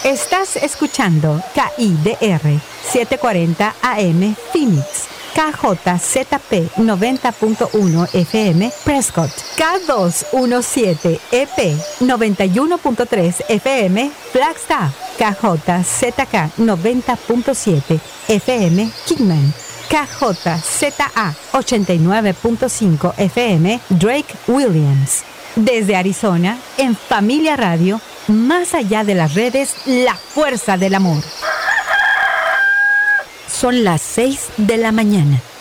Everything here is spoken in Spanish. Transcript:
Estás escuchando KIDR 740 AM Phoenix, KJZP 90.1 FM Prescott, K217 EP 91.3 FM Flagstaff, KJZK 90.7 FM Kingman, KJZA 89.5 FM Drake Williams. Desde Arizona, en Familia Radio, más allá de las redes, la fuerza del amor. Son las 6 de la mañana.